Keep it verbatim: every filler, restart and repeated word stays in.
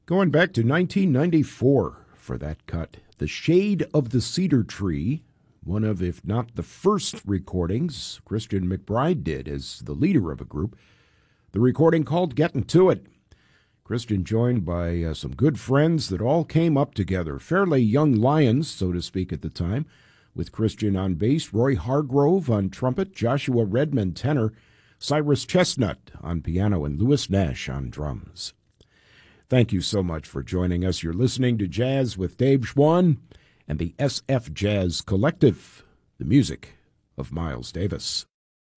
Going back to nineteen ninety-four for that cut, The Shade of the Cedar Tree, one of, if not the first recordings Christian McBride did as the leader of a group. The recording called Getting To It. Christian joined by uh, some good friends that all came up together, fairly young lions, so to speak, at the time, with Christian on bass, Roy Hargrove on trumpet, Joshua Redmond tenor, Cyrus Chestnut on piano, and Louis Nash on drums. Thank you so much for joining us. You're listening to Jazz with Dave Schwann and the S F Jazz Collective, the music of Miles Davis.